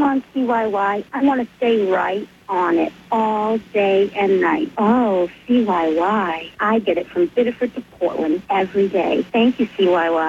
on CYY. I want to stay right on it all day and night. Oh, CYY. I get it from Biddeford to Portland every day. Thank you, CYY.